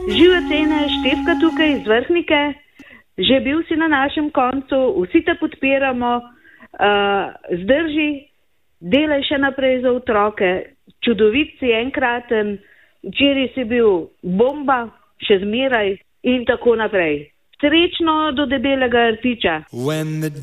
Živa cena, Štefka tukaj iz Vrhnike, že bil si na našem koncu, vsi te podpiramo, zdrži, delaj še naprej za otroke, čudovit si enkraten, včeraj si bil bomba, še zmeraj in tako naprej. Srečno do debelega rtiča.